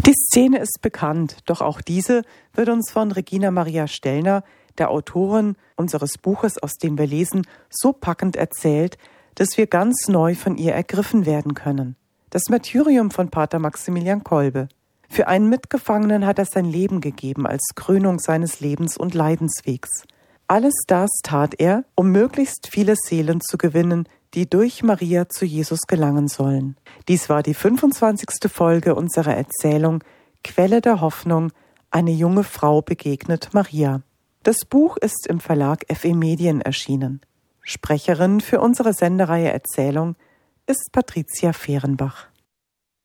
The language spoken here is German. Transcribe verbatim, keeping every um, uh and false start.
Die Szene ist bekannt, doch auch diese wird uns von Regina Maria Stellner, der Autorin unseres Buches, aus dem wir lesen, so packend erzählt, dass wir ganz neu von ihr ergriffen werden können. Das Martyrium von Pater Maximilian Kolbe. Für einen Mitgefangenen hat er sein Leben gegeben als Krönung seines Lebens und Leidenswegs. Alles das tat er, um möglichst viele Seelen zu gewinnen, die durch Maria zu Jesus gelangen sollen. Dies war die fünfundzwanzigste Folge unserer Erzählung Quelle der Hoffnung, eine junge Frau begegnet Maria. Das Buch ist im Verlag F E Medien erschienen. Sprecherin für unsere Sendereihe Erzählung ist Patricia Fehrenbach.